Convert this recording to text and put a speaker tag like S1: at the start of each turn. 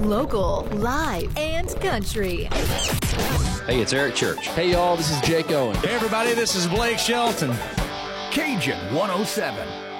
S1: local, live, and country.
S2: Hey, it's Eric Church.
S3: Hey, y'all, this is Jake Owen.
S4: Hey, everybody, this is Blake Shelton.
S5: Cajun 107.